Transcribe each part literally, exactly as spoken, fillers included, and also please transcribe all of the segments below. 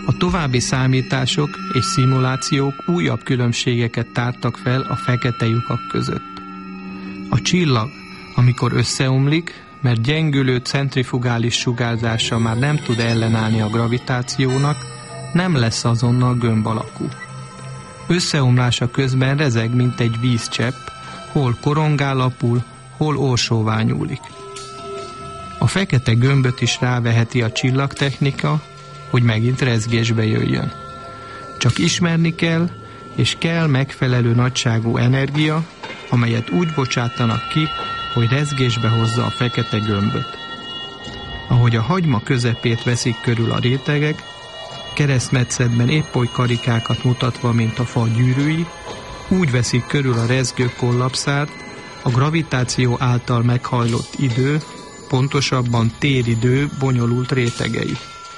A további számítások és szimulációk újabb különbségeket tártak fel a fekete lyukak között. A csillag, amikor összeomlik, mert gyengülő centrifugális sugárzása már nem tud ellenállni a gravitációnak, nem lesz azonnal gömb alakú. Összeomlása közben rezeg, mint egy vízcsepp, hol korongálapul, hol orsóvá nyúlik. A fekete gömböt is ráveheti a csillagtechnika, hogy megint rezgésbe jöjjön. Csak ismerni kell, és kell megfelelő nagyságú energia, amelyet úgy bocsátanak ki, hogy rezgésbe hozza a fekete gömböt. Ahogy a hagyma közepét veszik körül a rétegek, keresztmetszetben épp oly karikákat mutatva, mint a fa gyűrűi, úgy veszik körül a rezgő kollapszárt a gravitáció által meghajlott idő, pontosabban téridő bonyolult rétegei.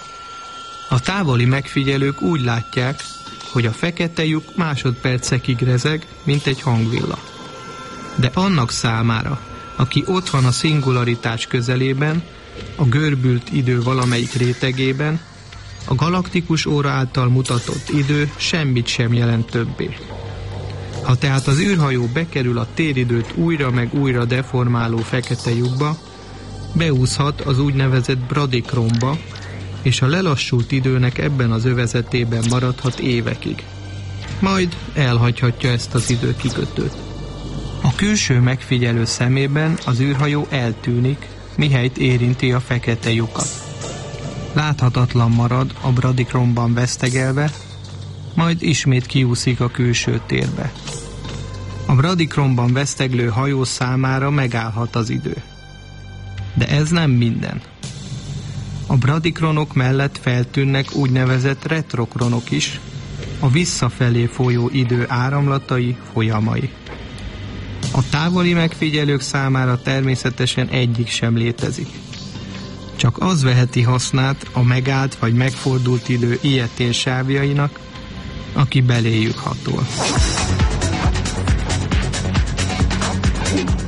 A távoli megfigyelők úgy látják, hogy a fekete lyuk másodpercekig rezeg, mint egy hangvilla. De annak számára, aki ott van a szingularitás közelében, a görbült idő valamelyik rétegében, a galaktikus óra által mutatott idő semmit sem jelent többé. Ha tehát az űrhajó bekerül a téridőt újra meg újra deformáló fekete lyukba, beúszhat az úgynevezett bradikromba, és a lelassult időnek ebben az övezetében maradhat évekig. Majd elhagyhatja ezt az időkikötőt. A külső megfigyelő szemében az űrhajó eltűnik, mihelyt érinti a fekete lyukat. Láthatatlan marad a bradikromban vesztegelve, majd ismét kiúszik a külső térbe. A bradikromban veszteglő hajó számára megállhat az idő. De ez nem minden. A bradikronok mellett feltűnnek úgynevezett retrokronok is, a visszafelé folyó idő áramlatai, folyamai. A távoli megfigyelők számára természetesen egyik sem létezik. Csak az veheti hasznát a megállt vagy megfordult idő ilyetén sávjainak, aki beléjük hatol.